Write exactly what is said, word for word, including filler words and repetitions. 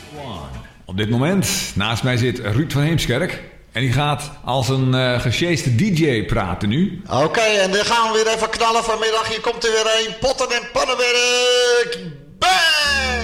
Op dit moment, naast mij zit Ruud van Heemskerk. En die gaat als een uh, gesjeeste D J praten nu. Oké, okay, en dan gaan we weer even knallen vanmiddag. Hier komt er weer een potten en pannenwerk. Bang!